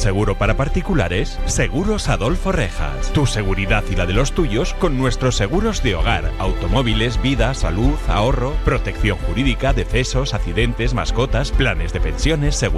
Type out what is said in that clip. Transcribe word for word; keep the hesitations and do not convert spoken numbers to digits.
seguro para particulares? Seguros Adolfo Rejas. Tu seguridad y la de los tuyos con nuestros seguros de hogar, automóviles, vida, salud, ahorro, protección jurídica, decesos, accidentes, mascotas, planes de pensiones, seguros